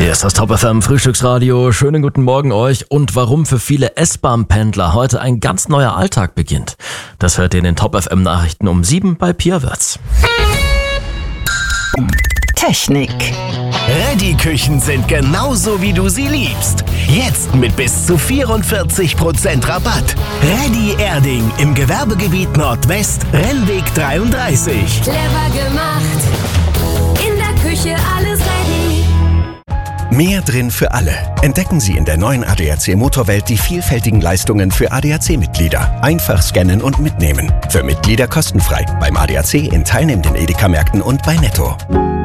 Hier ist das Top FM Frühstücksradio. Schönen guten Morgen euch. Und warum für viele S-Bahn-Pendler heute ein ganz neuer Alltag beginnt, das hört ihr in den Top FM Nachrichten um 7 bei Pia Würz. Technik. Ready-Küchen sind genauso, wie du sie liebst. Jetzt mit bis zu 44% Rabatt. Ready Erding im Gewerbegebiet Nordwest, Rennweg 33. Clever gemacht. In der Küche alles ready. Mehr drin für alle. Entdecken Sie in der neuen ADAC Motorwelt die vielfältigen Leistungen für ADAC-Mitglieder. Einfach scannen und mitnehmen. Für Mitglieder kostenfrei. Beim ADAC in teilnehmenden Edeka-Märkten und bei Netto.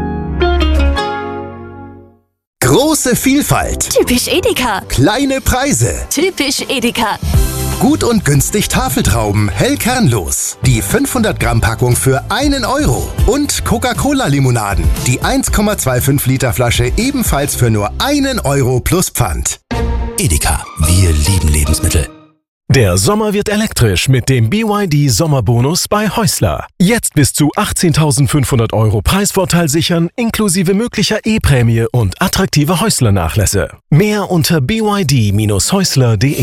Große Vielfalt. Typisch Edeka. Kleine Preise. Typisch Edeka. Gut und günstig Tafeltrauben, hell kernlos. Die 500 Gramm Packung für 1 Euro. Und Coca-Cola-Limonaden. Die 1,25 Liter Flasche ebenfalls für nur 1 Euro plus Pfand. Edeka. Wir lieben Lebensmittel. Der Sommer wird elektrisch mit dem BYD Sommerbonus bei Häusler. Jetzt bis zu 18.500 Euro Preisvorteil sichern, inklusive möglicher E-Prämie und attraktive Häusler-Nachlässe. Mehr unter byd-häusler.de.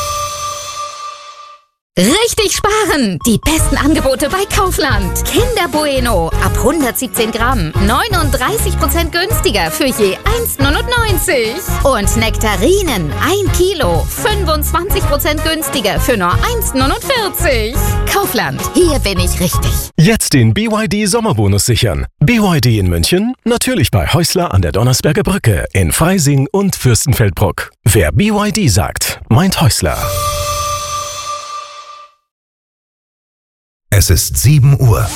Richtig sparen! Die besten Angebote bei Kaufland. Kinder Bueno ab 117 Gramm. 39% günstiger für je 1,99. Und Nektarinen 1 Kilo. 25% günstiger für nur 1,49. Kaufland, hier bin ich richtig. Jetzt den BYD Sommerbonus sichern. BYD in München, natürlich bei Häusler an der Donnersberger Brücke, in Freising und Fürstenfeldbruck. Wer BYD sagt, meint Häusler. Es ist 7 Uhr.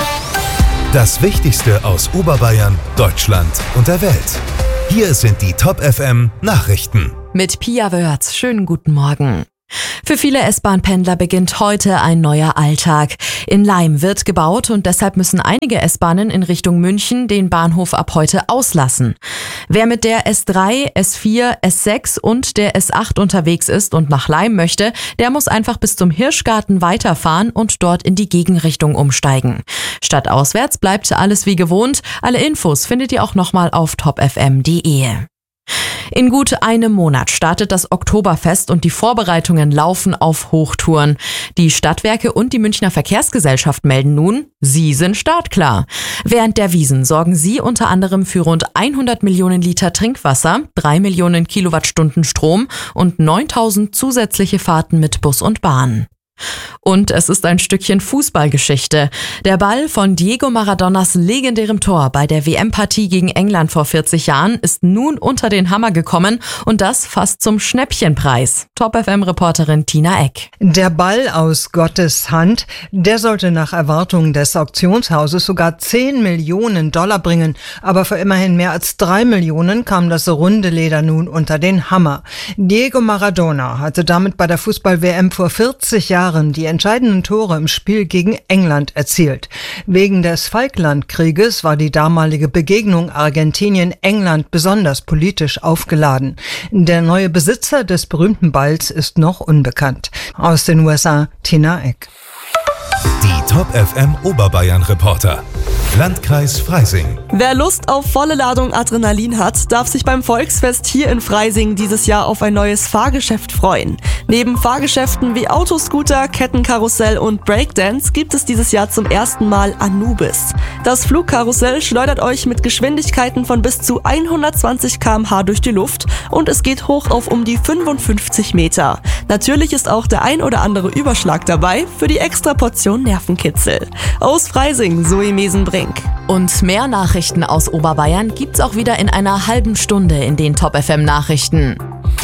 Das Wichtigste aus Oberbayern, Deutschland und der Welt. Hier sind die Top FM Nachrichten. Mit Pia Würz. Schönen guten Morgen. Für viele S-Bahn-Pendler beginnt heute ein neuer Alltag. In Laim wird gebaut und deshalb müssen einige S-Bahnen in Richtung München den Bahnhof ab heute auslassen. Wer mit der S3, S4, S6 und der S8 unterwegs ist und nach Laim möchte, der muss einfach bis zum Hirschgarten weiterfahren und dort in die Gegenrichtung umsteigen. Stadtauswärts bleibt alles wie gewohnt. Alle Infos findet ihr auch nochmal auf topfm.de. In gut einem Monat startet das Oktoberfest und die Vorbereitungen laufen auf Hochtouren. Die Stadtwerke und die Münchner Verkehrsgesellschaft melden nun, sie sind startklar. Während der Wiesn sorgen sie unter anderem für rund 100 Millionen Liter Trinkwasser, 3 Millionen Kilowattstunden Strom und 9.000 zusätzliche Fahrten mit Bus und Bahn. Und es ist ein Stückchen Fußballgeschichte. Der Ball von Diego Maradonas legendärem Tor bei der WM-Partie gegen England vor 40 Jahren ist nun unter den Hammer gekommen und das fast zum Schnäppchenpreis. Top-FM-Reporterin Tina Eck. Der Ball aus Gottes Hand, der sollte nach Erwartungen des Auktionshauses sogar 10 Millionen Dollar bringen. Aber für immerhin mehr als 3 Millionen kam das runde Leder nun unter den Hammer. Diego Maradona hatte damit bei der Fußball-WM vor 40 Jahren die entscheidenden Tore im Spiel gegen England erzielt. Wegen des Falklandkrieges war die damalige Begegnung Argentinien-England besonders politisch aufgeladen. Der neue Besitzer des berühmten Balls ist noch unbekannt. Aus den USA, Tina Eck. Die Top FM Oberbayern Reporter. Landkreis Freising. Wer Lust auf volle Ladung Adrenalin hat, darf sich beim Volksfest hier in Freising dieses Jahr auf ein neues Fahrgeschäft freuen. Neben Fahrgeschäften wie Autoscooter, Kettenkarussell und Breakdance gibt es dieses Jahr zum ersten Mal Anubis. Das Flugkarussell schleudert euch mit Geschwindigkeiten von bis zu 120 km/h durch die Luft und es geht hoch auf um die 55 Meter. Natürlich ist auch der ein oder andere Überschlag dabei für die extra Portion Nervenkitzel. Aus Freising, Zoe Mesenbrink. Und mehr Nachrichten aus Oberbayern gibt's auch wieder in einer halben Stunde in den Top FM Nachrichten.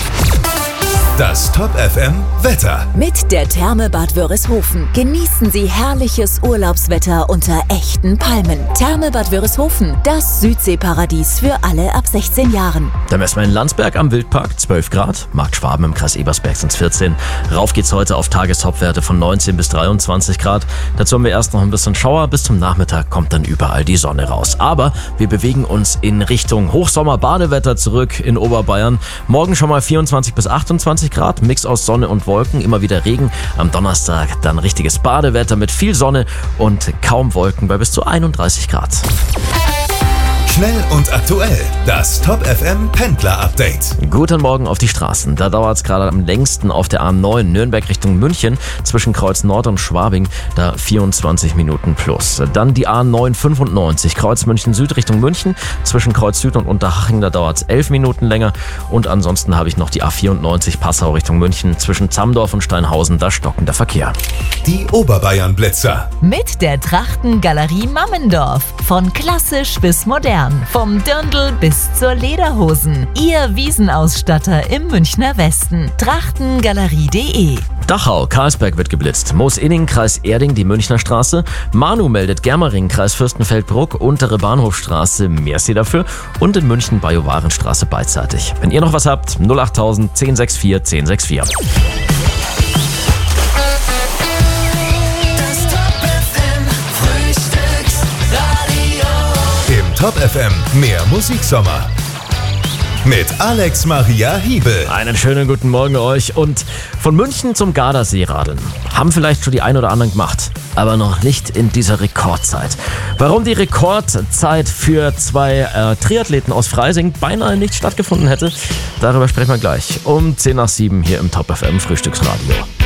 Das Top FM Wetter. Mit der Therme Bad Wörishofen genießen Sie herrliches Urlaubswetter unter echten Palmen. Therme Bad Wörishofen, das Südseeparadies für alle ab 16 Jahren. Dann messen wir in Landsberg am Wildpark 12 Grad, Markt Schwaben im Kreis Ebersberg sind es 14. Rauf geht's heute auf Tagestopwerte von 19 bis 23 Grad. Dazu haben wir erst noch ein bisschen Schauer, bis zum Nachmittag kommt dann überall die Sonne raus. Aber wir bewegen uns in Richtung Hochsommer-Badewetter zurück in Oberbayern. Morgen schon mal 24 bis 28 Grad, Mix aus Sonne und Wolken, immer wieder Regen. Am Donnerstag dann richtiges Badewetter mit viel Sonne und kaum Wolken bei bis zu 31 Grad. Schnell und aktuell. Das Top FM Pendler Update. Guten Morgen auf die Straßen. Da dauert es gerade am längsten auf der A9 Nürnberg Richtung München zwischen Kreuz Nord und Schwabing, da 24 Minuten plus. Dann die A9 95 Kreuz München Süd Richtung München zwischen Kreuz Süd und Unterhaching, da dauert es 11 Minuten länger. Und ansonsten habe ich noch die A94 Passau Richtung München zwischen Zamdorf und Steinhausen, da stockender Verkehr. Die Oberbayern Blitzer. Mit der Trachtengalerie Mammendorf. Von klassisch bis modern. Vom Dirndl bis zur Lederhosen. Ihr Wiesenausstatter im Münchner Westen. Trachtengalerie.de. Dachau, Karlsberg wird geblitzt. Moos-Inning, Kreis Erding, die Münchner Straße. Manu meldet Germering, Kreis Fürstenfeldbruck, untere Bahnhofstraße, merci dafür. Und in München, Bajowarenstraße beidseitig. Wenn ihr noch was habt, 08000 1064 1064. Im Top FM mehr Musiksommer. Mit Alex Maria Hiebel. Einen schönen guten Morgen euch. Und von München zum Gardasee radeln. Haben vielleicht schon die ein oder anderen gemacht, aber noch nicht in dieser Rekordzeit. Warum die Rekordzeit für zwei Triathleten aus Freising beinahe nicht stattgefunden hätte, darüber sprechen wir gleich um 6:10 hier im Top FM Frühstücksradio.